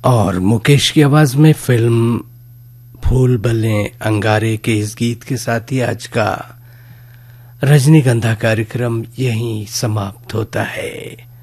और मुकेश की आवाज में फिल्म फूल बल्ले अंगारे के इस गीत के साथ ही आज का रजनीगंधा कार्यक्रम यहीं समाप्त होता है।